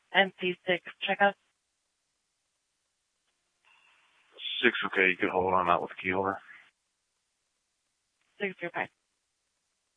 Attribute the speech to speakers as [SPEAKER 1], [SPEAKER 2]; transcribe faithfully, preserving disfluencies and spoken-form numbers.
[SPEAKER 1] N C six checkup.
[SPEAKER 2] Six, okay, you can hold on out with the key holder.
[SPEAKER 1] Six zero five.